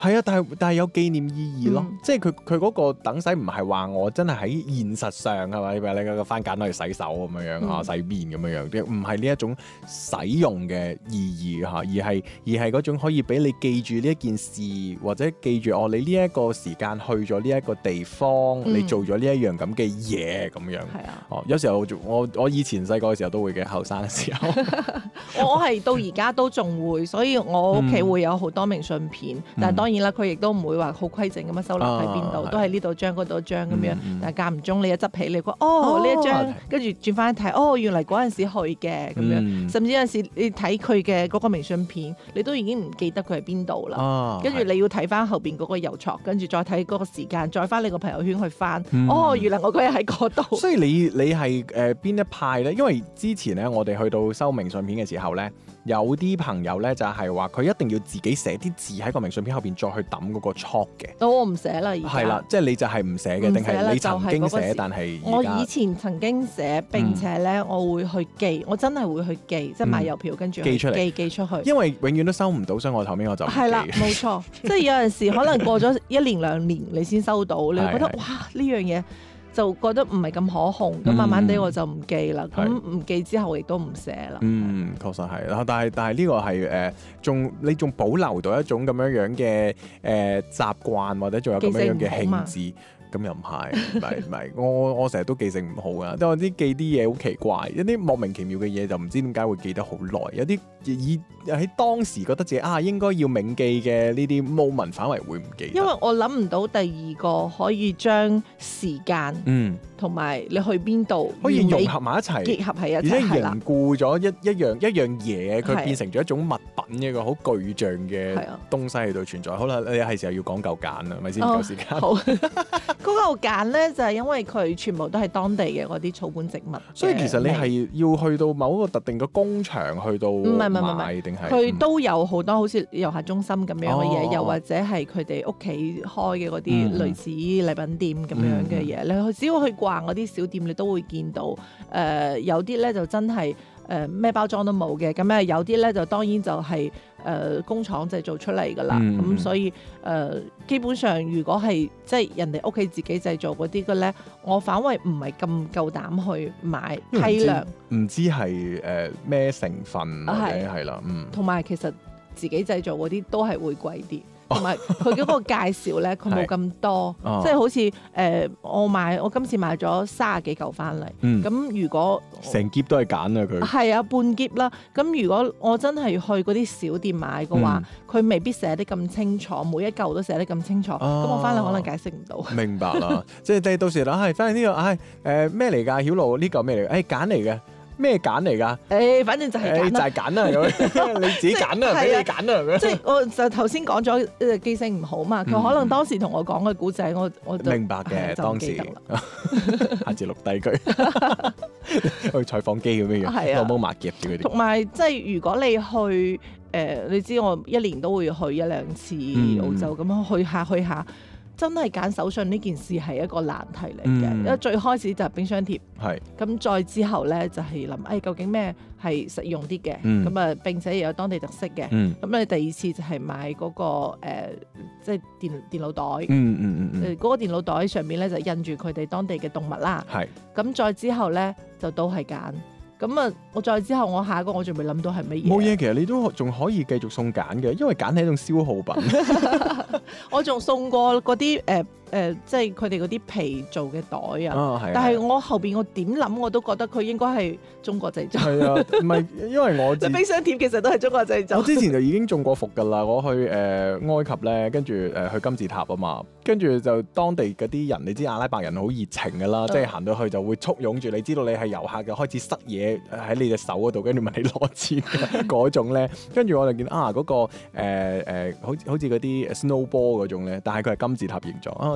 係啊，但係有紀念意義咯，即係佢嗰個等洗唔係話我真係喺現實上係咪？你個番梘攞嚟洗手咁樣啊，洗面咁樣，唔係呢一種使用嘅意義嚇，而係嗰種可以俾你記住呢一件事，或者記住你呢一個時間去咗呢一個地方，你做咗呢一樣咁嘅嘢咁樣。係啊，有時候我以前細個嘅時候都會嘅，後生嘅時候。 我係到而家都仲會，所以我屋企會有好多明信片，但係當然啦，佢亦都唔會話好規整咁樣收納喺邊度，都係呢度張嗰度張咁樣。但係間唔中你一執起，你覺呢一張，跟住轉翻去睇，原來嗰陣時去嘅咁樣。甚至有陣時你睇佢嘅嗰個明信片，你都已經唔記得佢喺邊度啦。跟住你要睇翻後邊嗰個郵戳，跟住再睇嗰個時間，再翻你個朋友圈去翻。原來我嗰日喺嗰度。 所以你係邊一派咧？因為之前咧，我哋去到收明信片嘅時候咧，有啲朋友咧就係話佢一定要自己寫啲字喺個明信片後邊，再去抌嗰個戳嘅。 我唔寫啦，而家係啦，即係你就係唔寫嘅，定係你曾經寫，但係我以前曾經寫，並且咧我會去寄，我真係會去寄，即係買郵票跟住寄出嚟，寄出去。 因為永遠都收唔到，所以我後面我就係啦，冇錯。即係有陣時可能過咗1年2年你先收到，你會覺得哇呢樣嘢就覺得唔係咁可控，咁慢慢地我就唔寄啦。咁唔寄之後亦都唔寫啦。 確實係啦，但係呢個係你仲保留到一種咁樣樣嘅習慣，或者仲有咁樣樣嘅興致。咁又唔係，我成日都記性唔好噶，因為我啲記啲嘢好奇怪，一啲莫名其妙嘅嘢就唔知點解會記得好耐，有啲喺當時覺得自己應該要銘記嘅呢啲 moment 反為會唔記得。因為我諗唔到第二個可以將時間同埋你去邊度可以融合埋一齊， 結合喺一齊， 而且凝固咗一樣嘢，佢變成咗一種物品嘅一個好具象嘅東西喺度存在。好啦，你係時候要講夠揀啦，咪先夠時間。 好，嗰個揀咧就係因為佢全部都係當地嘅嗰啲草本植物， 所以其實你係要去到某一個特定嘅工場去到買定係佢都有好多好似遊客中心咁樣嘅嘢，又或者係佢哋屋企開嘅嗰啲類似禮品店咁樣嘅嘢。你只要去逛嗰啲小店，你都會見到。有啲咧就真係咩包裝都冇嘅，咁咧有啲咧就當然就係工廠製造出嚟噶啦。咁所以基本上如果係即係人哋屋企自己製造嗰啲嘅咧，我反為唔係咁夠膽去買批量， 唔知係咩成分或者係啦， 同埋其實自己製造嗰啲都係會貴啲。同埋佢嗰個介紹咧，佢冇咁多，即係好似我今次買咗30幾嚿翻嚟，咁如果成篋都係揀啊佢， 係啊半篋啦。咁如果我真係去嗰啲小店買嘅話，佢未必寫得咁清楚，每一嚿都寫得咁清楚，咁我翻嚟可能解釋唔到。 明白啦，即係到時啦，翻嚟呢個咩嚟㗎？曉露呢個咩嚟㗎？揀嚟嘅。咩揀嚟㗎？ 反正就係揀啦， 就係揀啦咁，你自己揀啦，俾你揀啦。 即係我就頭先講咗記性唔好嘛，佢可能當時同我講嘅古仔，我就明白嘅。當時下次錄低佢，去採訪機咁樣樣，攞毛麻夾住佢哋。 同埋即係如果你去你知我1年都會去1-2次澳洲咁樣去下。真係揀手信呢件事係一個難題嚟嘅，因為最開始就係冰箱貼，咁再之後咧就係諗，究竟咩係實用啲嘅，咁並且又有當地特色嘅，咁你第二次就係買嗰個即係電腦袋，嗰個電腦袋上面咧就印住佢哋當地嘅動物啦，咁再之後咧就都係揀。咁我再之後我下一個我仲未諗到係乜嘢。冇嘢， 其實你都仲可以繼續送揀嘅，因為揀係一種消耗品。 我仲送過嗰啲即係佢哋嗰啲皮做嘅袋啊。但係我後邊我點諗我都覺得佢應該係中國製造。係啊， 唔係因為我冰箱貼其實都係中國製造。 我之前就已經中過伏㗎啦，我去埃及咧，跟住去金字塔啊嘛，跟住就當地嗰啲人，你知阿拉伯人好熱情㗎啦，即係行到去就會簇擁住你，知道你係遊客就開始塞嘢喺你隻手嗰度，跟住問你攞錢嗰種咧，跟住我就見嗰個好似嗰啲 snowball 嗰種咧，但係佢係金字塔形狀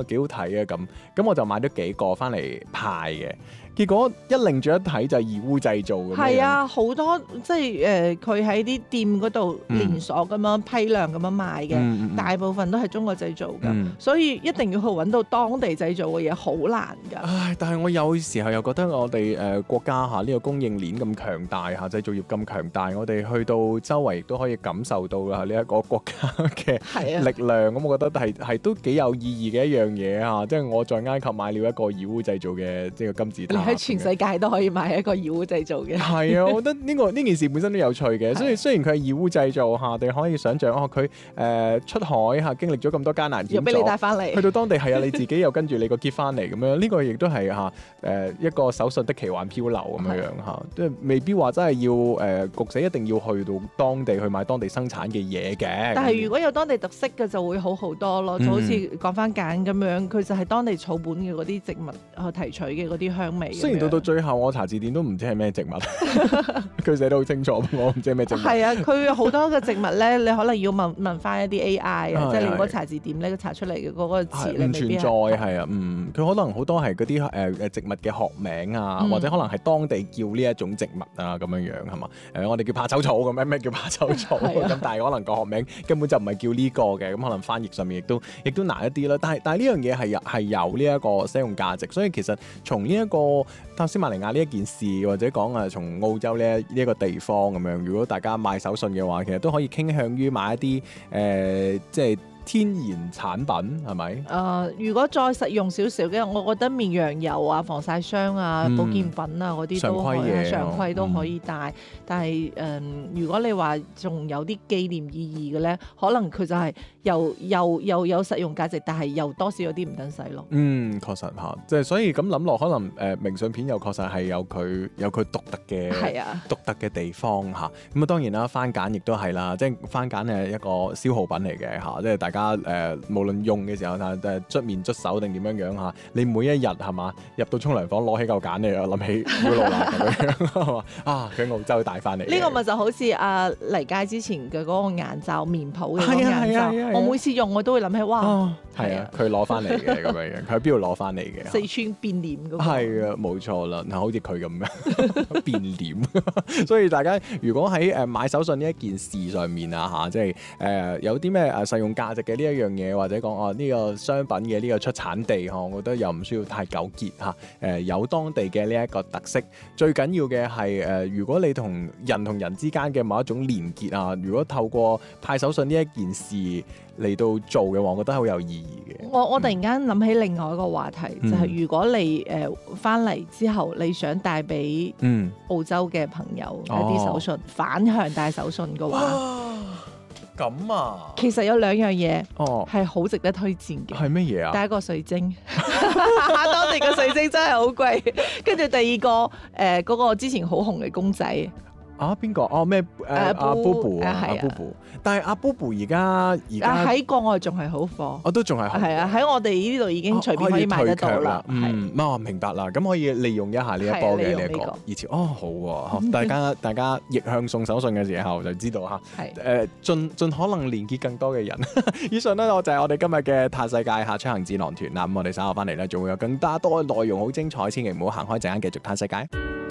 幾好睇啊咁我就買咗幾個翻嚟派嘅。結果一擰住一睇就係義烏製造咁樣。 係啊，好多即係佢喺啲店嗰度連鎖咁樣批量咁樣賣嘅，大部分都係中國製造㗎，所以一定要去揾到當地製造嘅嘢，好難㗎。 唉，但係我有時候又覺得我哋國家呢個供應鏈咁強大製造業咁強大，我哋去到周圍亦都可以感受到呢一個國家嘅力量。咁我覺得係都幾有意義嘅一樣嘢即係我在埃及買了一個義烏製造嘅即係金字塔。 喺全世界都可以買一個義烏製造嘅。係啊，我覺得呢件事本身都有趣嘅。所以雖然佢係義烏製造你可以想象佢出海經歷咗咁多艱難險阻， 又俾你帶翻嚟， 去到當地係啊，你自己又跟住你個篋翻嚟咁樣，呢個亦都係一個手信的奇幻漂流咁樣即係未必話真係要焗死一定要去到當地去買當地生產嘅嘢嘅。 但係如果有當地特色嘅就會好好多咯，就好似講翻揀咁樣，佢就係當地草本嘅嗰啲植物提取嘅嗰啲香味。 雖然到最後我查字典都唔知係咩植物，佢寫得好清楚，我唔知係咩植物。 係啊，佢好多嘅植物咧，你可能要問翻一啲 AI 即係你如果查字典咧，佢查出嚟嘅嗰個詞你未必唔存在係啊，佢可能好多係嗰啲植物嘅學名或者可能係當地叫呢一種植物咁樣係嘛？我哋叫怕醜草咁樣，咩叫怕醜草咁？但係可能個學名根本就唔係叫呢個嘅，咁可能翻譯上面亦都難一啲啦。但係呢樣嘢係有呢一個使用價值，所以其實從呢一個塔斯馬尼亞呢一件事，或者講從澳洲呢一個地方咁樣，如果大家買手信嘅話，其實都可以傾向於買一啲即係天然產品係咪？ 如果再實用少少嘅，我覺得綿羊油啊、防曬霜啊、保健品啊嗰啲都可以，常規都可以帶。但係如果你話仲有啲紀念意義嘅咧，可能佢就係又有實用價值，但係又多少有啲唔等使咯。 確實即係所以咁諗落，可能明信片又確實係有佢獨特嘅獨特嘅地方咁啊，當然啦，番梘亦都係啦，即係番梘係一個消耗品嚟嘅即係大家無論用嘅時候捽面捽手定點樣你每一日係嘛入到沖涼房攞起嚿梘你又諗起古老啦咁樣係嘛佢澳洲帶翻嚟。呢個咪就好似黎佳之前嘅嗰個眼罩面譜嘅嗰個眼罩，我每次用我都會諗起哇佢攞翻嚟嘅咁樣，佢喺邊度攞翻嚟嘅？ 四川變臉嗰個係啊，冇錯啦，好似佢咁樣變臉。所以大家如果喺買手信呢一件事上面即係有啲咩實用價值嘅呢一樣嘢，或者講呢個商品嘅呢個出產地我覺得又唔需要太糾結有當地嘅呢一個特色。最緊要嘅係如果你同人之間嘅某一種連結如果透過派手信呢一件事嚟到做嘅話，我覺得好有意義嘅。 我突然間諗起另外一個話題，就係如果你翻嚟之後，你想帶俾澳洲嘅朋友一啲手信，反向帶手信嘅話， 咁其實有兩樣嘢係好值得推薦嘅。 係乜嘢啊？ 第一個水晶，當地嘅水晶真係好貴。跟住第二個嗰個之前好紅嘅公仔。 邊個？咩？阿 Bobo 阿 Bobo。但係阿 Bobo 而家喺國外仲係好貨。 都仲係好。 係啊，喺我哋呢度已經隨便可以買得到啦。 明白啦。咁可以利用一下呢一波嘅呢一個。以前好大家逆向送手信嘅時候就知道盡可能連結更多嘅人。以上呢，就係我哋今日嘅嘆世界出行智囊團啦。咁我哋稍後翻嚟呢，仲會有更加多嘅內容好精彩，千祈唔好行開，陣間繼續嘆世界。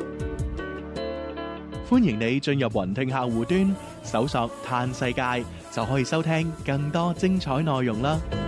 歡迎你進入雲聽客戶端，搜索嘆世界就可以收聽更多精彩內容啦。